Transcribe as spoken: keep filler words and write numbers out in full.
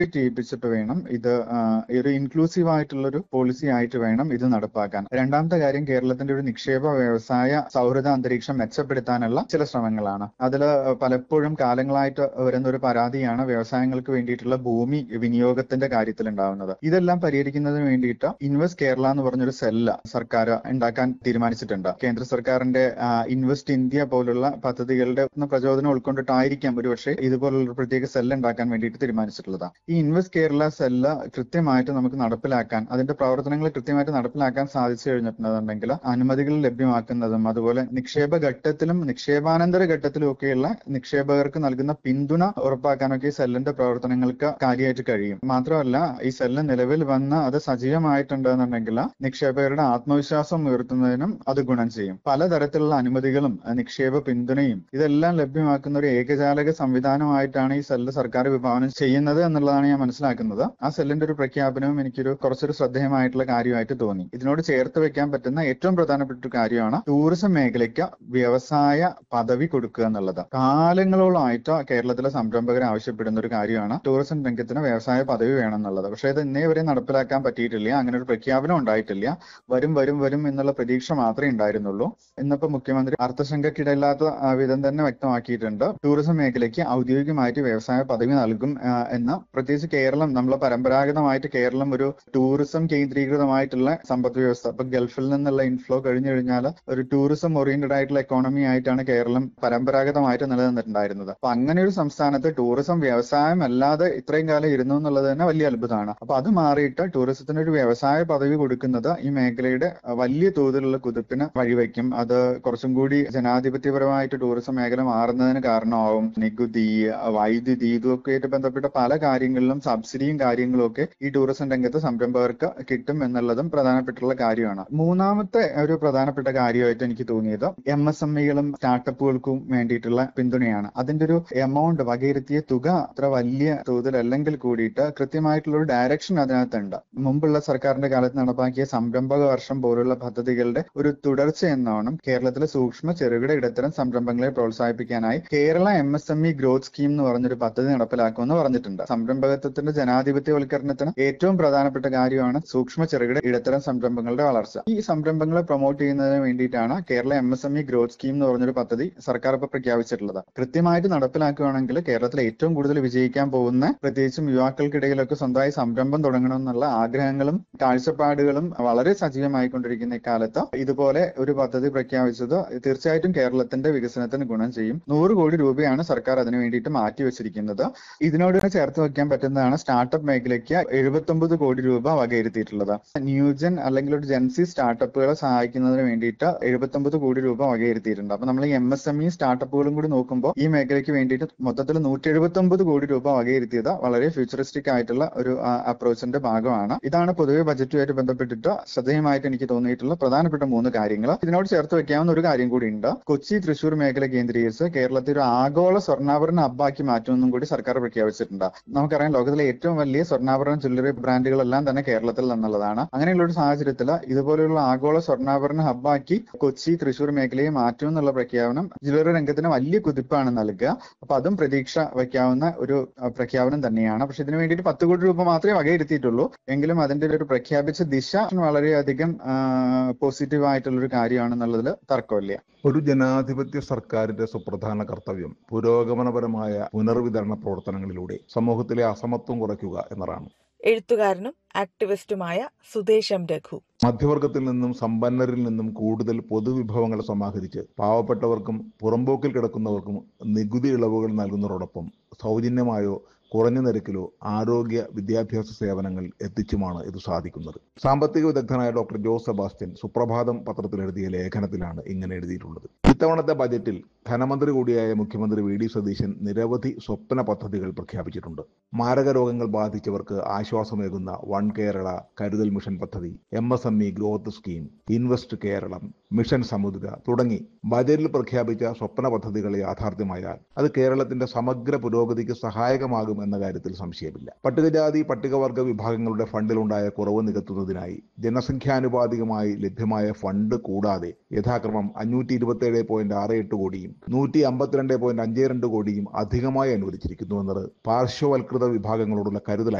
ചെയ്യിപ്പിച്ചിട്ട് വേണം ഇത് ഒരു ഇൻക്ലൂസീവ് ആയിട്ടുള്ള ഒരു പോളിസി ആയിട്ട് വേണം ഇത് നടപ്പാക്കാൻ. രണ്ടാമത്തെ കാര്യം, കേരളത്തിന്റെ ഒരു നിക്ഷേപ വ്യവസായ സൗഹൃദ അന്തരീക്ഷം മെച്ചപ്പെടുത്താനുള്ള ചില ശ്രമങ്ങളാണ്. അതിൽ പലപ്പോഴും കാലങ്ങളായിട്ട് വരുന്ന ഒരു പരാതിയാണ് വ്യവസായങ്ങൾക്ക് വേണ്ടിയിട്ടുള്ള ഭൂമി വിനിയോഗത്തിന്റെ കാര്യത്തിൽ ഉണ്ടാവുന്നത്. ഇതെല്ലാം പരിഹരിക്കുന്നതിന് വേണ്ടിയിട്ട് ഇൻവെസ്റ്റ് കേരള എന്ന് പറഞ്ഞൊരു സെല്ല് സർക്കാർ ഉണ്ടാക്കാൻ തീരുമാനിച്ചിട്ടുണ്ട്. കേന്ദ്ര സർക്കാരിന്റെ ഇൻവെസ്റ്റ് ഇന്ത്യ പോലുള്ള പദ്ധതികളുടെ പ്രചോദനം ഉൾക്കൊണ്ടിട്ടായിരിക്കാം ഒരുപക്ഷെ ഇതുപോലുള്ള പ്രത്യേക സെല്ല് ഉണ്ടാക്കാൻ വേണ്ടിയിട്ട് തീരുമാനിച്ചിട്ടുള്ളത്. ഈ ഇൻവെസ്റ്റ് കേരള സെല്ല് കൃത്യമായിട്ട് നമുക്ക് നടപ്പിലാക്കാൻ, അതിന്റെ പ്രവർത്തനങ്ങൾ കൃത്യമായിട്ട് നടപ്പിലാക്കാൻ സാധിച്ചു കഴിഞ്ഞിട്ടുണ്ടെന്നുണ്ടെങ്കിൽ അനുമതികൾ ലഭ്യമാക്കുന്നതും അതുപോലെ നിക്ഷേപ ഘട്ടത്തിലും നിക്ഷേപാനന്തര ഘട്ടത്തിലും ഒക്കെയുള്ള നിക്ഷേപകർക്ക് നൽകുന്ന പിന്തുണ ഉറപ്പാക്കാനൊക്കെ ഈ സെല്ലിന്റെ പ്രവർത്തനങ്ങൾക്ക് കാര്യമായിട്ട് കഴിയും. മാത്രമല്ല, ഈ സെല്ല് നിലവിൽ വന്ന് അത് സജീവമായിട്ടുണ്ടെന്നുണ്ടെങ്കിൽ നിക്ഷേപകരുടെ ആത്മവിശ്വാസം ഉയർത്തുന്നതിനും അത് ഗുണം ചെയ്യും. പലതരത്തിലുള്ള അനുമതികളും നിക്ഷേപ പിന്തുണയും ഇതെല്ലാം ലഭ്യമാക്കുന്ന ഒരു ഏകജാലക സംവിധാനമായിട്ടാണ് ഈ സെല്ല് സർക്കാർ വിഭാവനം ചെയ്യുന്നത് എന്നുള്ളതാണ് ഞാൻ മനസ്സിലാക്കുന്നത്. ആ സെല്ലിന്റെ ഒരു പ്രഖ്യാപനവും എനിക്കൊരു കുറച്ചൊരു ശ്രദ്ധേയമായിട്ടുള്ള കാര്യമായിട്ട് തോന്നി. ഇതിനോട് ചേർത്ത് വെക്കാൻ പറ്റുന്ന ഏറ്റവും പ്രധാനപ്പെട്ട ഒരു കാര്യമാണ് ടൂറിസം മേഖലയ്ക്ക് വ്യവസായ പദവി കൊടുക്കുക എന്നുള്ളത്. കാലങ്ങളോളമായിട്ട് കേരളത്തിലെ സംരംഭകർ ആവശ്യപ്പെടുന്ന ഒരു കാര്യമാണ് ടൂറിസം രംഗത്തിന് വ്യവസായ പദവി വേണം എന്നുള്ളത്. പക്ഷേ ഇത് ഇന്നേ വരെ നടപ്പിലാക്കാൻ പറ്റിയിട്ടില്ല. അങ്ങനെ ഒരു പ്രഖ്യാപനം ഉണ്ടായിട്ടില്ല. വരും വരും വരും എന്നുള്ള പ്രതീക്ഷ മാത്രമേ ഉണ്ടായിരുന്നുള്ളൂ. ഇന്നിപ്പോ മുഖ്യമന്ത്രി അർത്ഥശങ്കക്കിടയില്ലാത്ത വിധം തന്നെ വ്യക്തമാക്കിയിട്ടുണ്ട്, ടൂറിസം മേഖലയ്ക്ക് ഔദ്യോഗികമായിട്ട് വ്യവസായ പദവി നൽകും എന്ന്. പ്രത്യേകിച്ച് കേരളം, നമ്മളെ പരമ്പരാഗതമായിട്ട് കേരളം ഒരു ടൂറിസം കേന്ദ്രീകൃതമായിട്ടുള്ള സമ്പദ് വ്യവസ്ഥ, ഇപ്പൊ ഗൾഫിൽ നിന്നുള്ള ഇൻഫ്ലോ കഴിഞ്ഞു കഴിഞ്ഞാൽ ഒരു ടൂറിസം ഓറിയന്റഡ് ആയിട്ടുള്ള എക്കോണമി ആയിട്ടാണ് കേരളം പരമ്പരാഗതമായിട്ട് നിലനിന്നിട്ടുണ്ടായിരുന്നത്. അപ്പൊ അങ്ങനെ ഒരു സംസ്ഥാനത്ത് ടൂറിസം വ്യവസായം അല്ലാതെ ഇത്രയും കാലം ഇരുന്നു എന്നുള്ളത് തന്നെ വലിയ അത്ഭുതമാണ്. അപ്പൊ അത് മാറിയിട്ട് ടൂറിസത്തിന് ഒരു വ്യവസായ പദവി കൊടുക്കുന്നത് ഈ മേഖലയുടെ വലിയ തോതിലുള്ള കുതിപ്പിന് വഴിവെക്കും. അത് കുറച്ചും കൂടി ജനാധിപത്യപരമായിട്ട് ടൂറിസം മേഖല മാറുന്നതിന് കാരണമാവും. നികുതി, വൈദ്യുതി, ഇതൊക്കെ ആയിട്ട് ബന്ധപ്പെട്ട പല കാര്യങ്ങളിലും സബ്സിഡിയും കാര്യങ്ങളും ഒക്കെ ഈ ടൂറിസം രംഗത്ത് സംരംഭകർക്ക് കിട്ടും എന്നുള്ളതും പ്രധാനപ്പെട്ടുള്ള കാര്യമാണ്. മൂന്നാമത്തെ ഒരു പ്രധാനപ്പെട്ട കാര്യമായിട്ട് എനിക്ക് തോന്നിയത് എം എസ് എം ഇകളും സ്റ്റാർട്ടപ്പുകൾക്കും വേണ്ടിയിട്ടുള്ള പിന്തുണയാണ്. അതിന്റെ ഒരു എമൗണ്ട്, വകയിരുത്തിയ തുക അത്ര വലിയ തോതിലല്ലെങ്കിൽ കൂടിയിട്ട് കൃത്യമായിട്ടുള്ള ഒരു ഡയറക്ഷൻ അതിനകത്തുണ്ട്. മുമ്പുള്ള സർക്കാരിന്റെ കാലത്ത് നടപ്പാക്കിയ സംരംഭക വർഷം പോലുള്ള പദ്ധതികളുടെ ഒരു തുടർച്ച എന്നോണം കേരളത്തിലെ സൂക്ഷ്മ ചെറുകിട ഇടത്തരം സംരംഭങ്ങളെ പ്രോത്സാഹിപ്പിക്കാനായി Kerala M S M E growth scheme എന്ന് പറഞ്ഞൊരു പദ്ധതി നടപ്പിലാക്കുമെന്ന് പറഞ്ഞിട്ടുണ്ട്. സംരംഭകത്വത്തിന്റെ ജനാധിപത്യവൽക്കരണത്തിന് ഏറ്റവും പ്രധാനപ്പെട്ട കാര്യമാണ് സൂക്ഷ്മ ചെറുകിട ഇടത്തരം സംരംഭങ്ങളുടെ വളർച്ച. ഈ സംരംഭങ്ങളെ പ്രൊമോട്ട് ചെയ്യുന്നതിന് വേണ്ടിയിട്ടാണ് Kerala M S M E growth scheme എന്ന് പറഞ്ഞൊരു പദ്ധതി സർക്കാർ ഇപ്പോൾ പ്രഖ്യാപിച്ചിട്ടുള്ളത്. കൃത്യമായിട്ട് നടപ്പിലാക്കുകയാണെങ്കിൽ കേരളത്തിൽ ഏറ്റവും കൂടുതൽ വിജയിക്കാൻ പോകുന്ന, പ്രത്യേകിച്ചും യുവാക്കൾക്കിടയിലൊക്കെ സ്വന്തമായി സംരംഭം തുടങ്ങണം എന്നുള്ള ആഗ്രഹങ്ങളും കാഴ്ചപ്പാടുകളും വളരെ സജീവമായിക്കൊണ്ടിരിക്കുന്ന ഇക്കാലത്ത് ഇതുപോലെ ഒരു പദ്ധതി പ്രഖ്യാപിച്ചത് തീർച്ചയായിട്ടും കേരളത്തിന്റെ വികസനത്തിന് ഗുണം ചെയ്യും. നൂറ് കോടി രൂപയാണ് സർക്കാർ അതിനു വേണ്ടിയിട്ട് മാറ്റിവെച്ചിരിക്കുന്നത്. ഇതിനോട് ചേർത്ത് വെക്കാൻ പറ്റുന്നതാണ് സ്റ്റാർട്ടപ്പ് മേഖലയ്ക്ക് എഴുപത്തി ഒമ്പത് കോടി രൂപ വകയിരുത്തിയിട്ടുള്ളത്. ന്യൂജൻ അല്ലെങ്കിൽ ഒരു ജെൻസി സ്റ്റാർട്ടപ്പുകളെ സഹായിക്കുന്നതിന് വേണ്ടിയിട്ട് എഴുപത്തി ഒമ്പത് കോടി രൂപ വകയിരുത്തിയിട്ടുണ്ട്. അപ്പൊ നമ്മൾ ഈ എം എസ് എം ഇ സ്റ്റാർട്ടപ്പുകളും കൂടി നോക്കുമ്പോൾ ഈ മേഖലയ്ക്ക് വേണ്ടിയിട്ട് മൊത്തത്തിൽ നൂറ്റി എഴുപത്തി ഒമ്പത് കോടി രൂപ വകയിരുത്തിയത് വളരെ ഫ്യൂച്ചറിസ്റ്റിക് ആയിട്ടുള്ള ഒരു അപ്രോച്ചിന്റെ ഭാഗമാണ്. ഇതാണ് പൊതുവെ ബജറ്റുമായിട്ട് ബന്ധപ്പെട്ടിട്ട് ശ്രദ്ധേയമായിട്ട് എനിക്ക് തോന്നിയിട്ടുള്ള പ്രധാനപ്പെട്ട മൂന്ന് കാര്യങ്ങൾ. ഇതിനോട് ചേർത്ത് വെക്കാവുന്ന ഒരു കാര്യം കൂടി ഉണ്ട്. കൊച്ചി തൃശൂർ മേഖല കേന്ദ്രീകരിച്ച് കേരളത്തിൽ ഒരു ആഗോള സ്വർണ്ണാഭരണ ഹബ്ബാക്കി മാറ്റുമെന്നും കൂടി സർക്കാർ പ്രഖ്യാപിച്ചിട്ടുണ്ട്. നമുക്കറിയാം, ലോകത്തിലെ ഏറ്റവും വലിയ സ്വർണ്ണാഭരണ ജ്വല്ലറി ബ്രാൻഡുകളെല്ലാം തന്നെ കേരളത്തിൽ നിന്നുള്ളതാണ്. അങ്ങനെയുള്ള ഒരു സാഹചര്യത്തിൽ ഇതുപോലെയുള്ള ആഗോള സ്വർണ്ണാഭരണ ഹബ്ബാക്കി കൊച്ചി തൃശൂർ മേഖലയെ മാറ്റുമെന്നുള്ള പ്രഖ്യാപനം ജ്വല്ലറി രംഗത്തിന് വലിയ കുതിപ്പാണ് നൽകുക. അപ്പൊ അതും പ്രതീക്ഷ വയ്ക്കാവുന്ന ഒരു പ്രഖ്യാപനം തന്നെയാണ്. പക്ഷെ ഇതിനു വേണ്ടിയിട്ട് പത്ത് കോടി രൂപ മാത്രമേ വകയിരുത്തിയിട്ടുള്ളൂ. എങ്കിലും അതിന്റെ ഒരു പ്രഖ്യാപിച്ച ദിശ വളരെയധികം പോസിറ്റീവ് ആയിട്ടുള്ള ഒരു കാര്യമാണെന്നുള്ളതിൽ തർക്കമില്ല. ഒരു ജനാധിപത്യ സർക്കാരിന്റെ സുപ്രധാന കർത്തവ്യം പുരോഗമനപരമായ പുനർവിതരണ പ്രവർത്തനങ്ങളിലൂടെ സമൂഹത്തിലെ അസമത്വം കുറയ്ക്കുക എന്നതാണ്. എഴുത്തുകാരനും ആക്ടിവിസ്റ്റുമായ സുദേശ് എം രഘു. മധ്യവർഗത്തിൽ നിന്നും സമ്പന്നരിൽ നിന്നും കൂടുതൽ പൊതുവിഭവങ്ങൾ സമാഹരിച്ച് പാവപ്പെട്ടവർക്കും പുറമ്പോക്കിൽ കിടക്കുന്നവർക്കും നികുതി ഇളവുകൾ നൽകുന്നതോടൊപ്പം സൗജന്യമായോ കുറഞ്ഞ നിരക്കിലോ ആരോഗ്യ വിദ്യാഭ്യാസ സേവനങ്ങൾ എത്തിച്ചുമാണ് ഇത് സാധിക്കുന്നത്. സാമ്പത്തിക വിദഗ്ധനായ ഡോക്ടർ ജോസ് സെബാസ്റ്റ്യൻ സുപ്രഭാതം പത്രത്തിൽ എഴുതിയ ലേഖനത്തിലാണ് ഇങ്ങനെ എഴുതിയിട്ടുള്ളത്. ഇത്തവണത്തെ ബജറ്റിൽ ധനമന്ത്രി കൂടിയായ മുഖ്യമന്ത്രി വി ഡി സതീശൻ നിരവധി സ്വപ്ന പദ്ധതികൾ പ്രഖ്യാപിച്ചിട്ടുണ്ട്. മാരക രോഗങ്ങൾ ബാധിച്ചവർക്ക് ആശ്വാസമേകുന്ന വൺ കേരള കരുതൽ മിഷൻ പദ്ധതി, M S M E growth scheme, invest Keralam, mission സമുദ്ര തുടങ്ങി ബജറ്റിൽ പ്രഖ്യാപിച്ച സ്വപ്ന പദ്ധതികൾ യാഥാർത്ഥ്യമായാൽ അത് കേരളത്തിന്റെ സമഗ്ര പുരോഗതിക്ക് സഹായകമാകും എന്ന കാര്യത്തിൽ സംശയമില്ല. പട്ടികജാതി പട്ടികവർഗ വിഭാഗങ്ങളുടെ ഫണ്ടിലുണ്ടായ കുറവ് നികത്തുന്നതിനായി ജനസംഖ്യാനുപാതികമായി ലഭ്യമായ ഫണ്ട് കൂടാതെ യഥാക്രമം അഞ്ഞൂറ്റി ഇരുപത്തി ഏഴ് പോയിന്റ് ആറ് എട്ട് കോടിയും നൂറ്റി അമ്പത്തിരണ്ട് പോയിന്റ് അഞ്ച് രണ്ട് കോടിയും അധികമായി അനുവദിച്ചിരിക്കുന്നു എന്നത് പാർശ്വവൽകൃത വിഭാഗങ്ങളോടുള്ള കരുതലായി